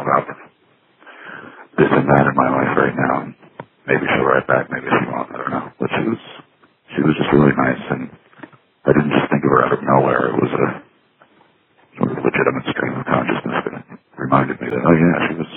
about this and that in my life right now. And maybe she'll write back, maybe she won't, I don't know. But she was just really nice, and I didn't just think of her out of nowhere. It was a sort of legitimate stream of consciousness that reminded me that, oh yeah,